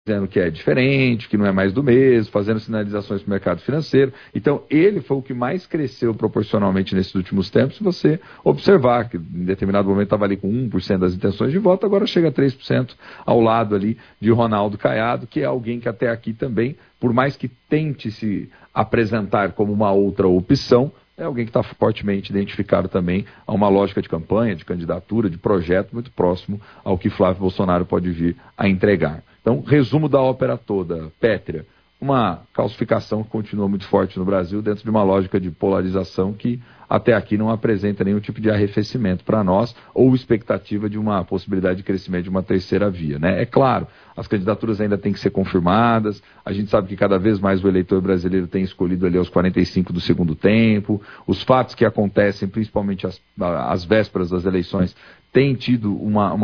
dizendo que é diferente, que não é mais do mesmo, fazendo sinalizações para o mercado financeiro. Então, ele foi o que mais cresceu proporcionalmente nesses últimos tempos, se você observar que em determinado momento estava ali com 1% das intenções de voto, agora chega a 3% ao lado ali de Ronaldo Caiado, que é alguém que até aqui também, por mais que tente se apresentar como uma outra opção, é alguém que está fortemente identificado também a uma lógica de campanha, de candidatura, de projeto muito próximo ao que Flávio Bolsonaro pode vir a entregar. Então, resumo da ópera toda, Pétrea, uma calcificação que continua muito forte no Brasil dentro de uma lógica de polarização que até aqui não apresenta nenhum tipo de arrefecimento para nós ou expectativa de uma possibilidade de crescimento de uma terceira via, né? É claro, as candidaturas ainda têm que ser confirmadas, a gente sabe que cada vez mais o eleitor brasileiro tem escolhido ali aos 45 do segundo tempo, os fatos que acontecem, principalmente às vésperas das eleições, têm tido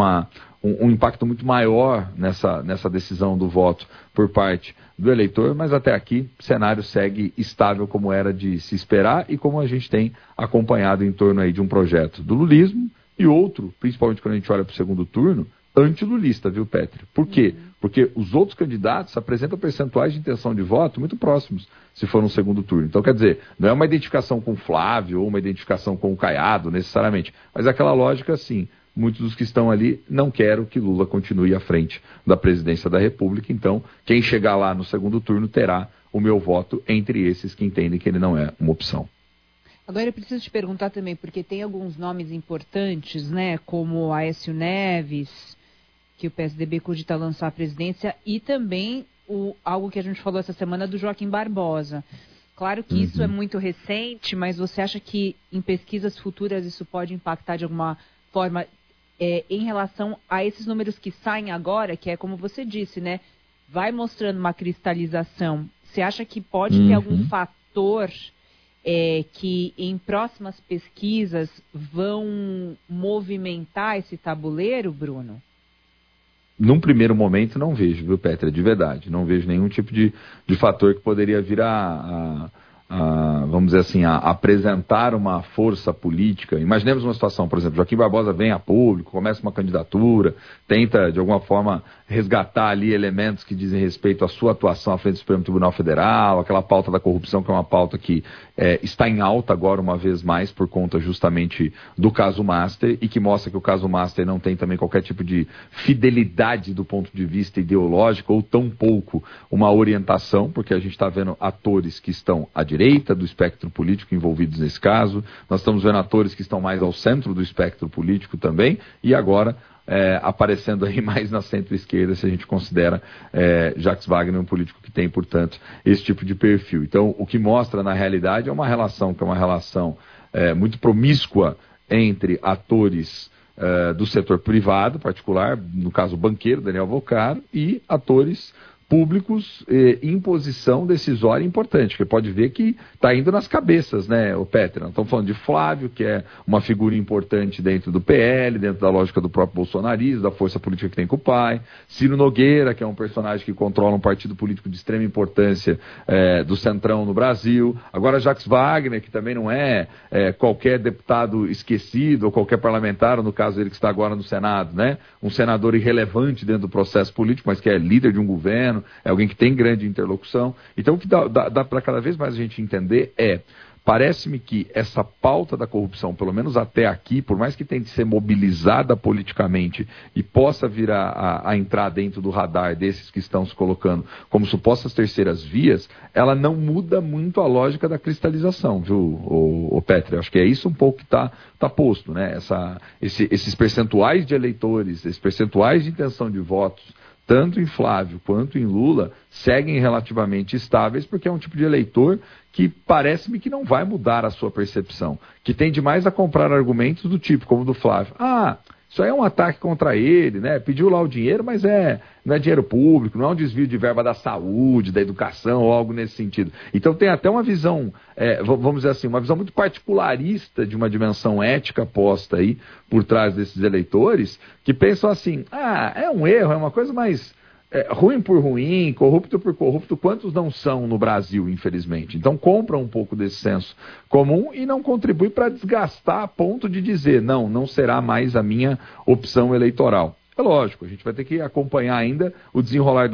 um impacto muito maior nessa decisão do voto por parte do eleitor, mas até aqui o cenário segue estável como era de se esperar e como a gente tem acompanhado em torno aí de um projeto do lulismo e outro, principalmente quando a gente olha para o segundo turno, antilulista, viu, Pétrea? Por quê? Porque os outros candidatos apresentam percentuais de intenção de voto muito próximos, se for no segundo turno. Então, quer dizer, não é uma identificação com o Flávio ou uma identificação com o Caiado, necessariamente, mas é aquela lógica assim. Muitos dos que estão ali não querem que Lula continue à frente da presidência da República. Então, quem chegar lá no segundo turno terá o meu voto entre esses que entendem que ele não é uma opção. Agora eu preciso te perguntar também, porque tem alguns nomes importantes, né, como Aécio Neves, que o PSDB cogita lançar a presidência, e também algo que a gente falou essa semana do Joaquim Barbosa. Claro que isso é muito recente, mas você acha que em pesquisas futuras isso pode impactar de alguma forma em relação a esses números que saem agora, que é como você disse, né? Vai mostrando uma cristalização. Você acha que pode ter algum fator que em próximas pesquisas vão movimentar esse tabuleiro, Bruno? Num primeiro momento não vejo, viu, Pétrea, de verdade. Não vejo nenhum tipo de fator que poderia vir vamos dizer assim, a apresentar uma força política. Imaginemos uma situação, por exemplo, Joaquim Barbosa vem a público, começa uma candidatura, tenta, de alguma forma, resgatar ali elementos que dizem respeito à sua atuação à frente do Supremo Tribunal Federal, aquela pauta da corrupção, que é uma pauta que está em alta agora, uma vez mais, por conta justamente do caso Master, e que mostra que o caso Master não tem também qualquer tipo de fidelidade do ponto de vista ideológico, ou tão pouco uma orientação, porque a gente está vendo atores que estão à direita do espectro político envolvidos nesse caso, nós estamos vendo atores que estão mais ao centro do espectro político também, e agora aparecendo aí mais na centro-esquerda, se a gente considera Jacques Wagner um político que tem, portanto, esse tipo de perfil. Então, o que mostra na realidade é uma relação que é uma relação muito promíscua entre atores do setor privado, particular, no caso o banqueiro Daniel Vocaro, e atores públicos em posição decisória importante, que pode ver que está indo nas cabeças, né, o Pétrea? Estamos falando de Flávio, que é uma figura importante dentro do PL, dentro da lógica do próprio bolsonarismo, da força política que tem com o pai, Ciro Nogueira, que é um personagem que controla um partido político de extrema importância do Centrão no Brasil, agora Jacques Wagner, que também não é qualquer deputado esquecido, ou qualquer parlamentar, ou no caso ele que está agora no Senado, né, um senador irrelevante dentro do processo político, mas que é líder de um governo, é alguém que tem grande interlocução. Então, o que dá para cada vez mais a gente entender parece-me que essa pauta da corrupção, pelo menos até aqui, por mais que tenha de ser mobilizada politicamente e possa vir a entrar dentro do radar desses que estão se colocando como supostas terceiras vias, ela não muda muito a lógica da cristalização, viu, o Pétrea? Acho que é isso um pouco que está posto, né? Esses percentuais de eleitores, esses percentuais de intenção de votos, tanto em Flávio quanto em Lula, seguem relativamente estáveis, porque é um tipo de eleitor que parece-me que não vai mudar a sua percepção, que tende mais a comprar argumentos do tipo, como o do Flávio. Isso aí é um ataque contra ele, né? Pediu lá o dinheiro, mas não é dinheiro público, não é um desvio de verba da saúde, da educação, ou algo nesse sentido. Então tem até uma visão, vamos dizer assim, uma visão muito particularista de uma dimensão ética posta aí por trás desses eleitores, que pensam assim, é um erro, é uma coisa mais ruim por ruim, corrupto por corrupto, quantos não são no Brasil, infelizmente? Então compram um pouco desse senso comum e não contribui para desgastar a ponto de dizer, não será mais a minha opção eleitoral. É lógico, a gente vai ter que acompanhar ainda o desenrolar do